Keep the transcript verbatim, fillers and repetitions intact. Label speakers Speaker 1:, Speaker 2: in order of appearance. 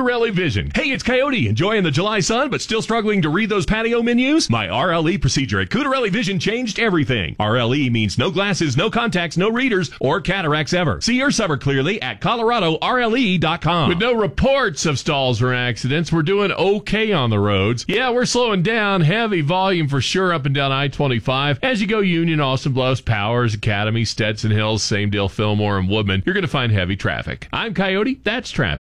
Speaker 1: Cutarelli Vision. Hey, it's Coyote, enjoying the July sun, but still struggling to read those patio menus? My R L E procedure at Cutarelli Vision changed everything. R L E means no glasses, no contacts, no readers, or cataracts ever. See your summer clearly at Colorado R L E dot com.
Speaker 2: With no reports of stalls or accidents, we're doing okay on the roads. Yeah, we're slowing down. Heavy volume for sure up and down I twenty-five. As you go Union, Austin Bluffs, Powers, Academy, Stetson Hills, same deal, Fillmore, and Woodman, you're going to find heavy traffic. I'm Coyote. That's traffic.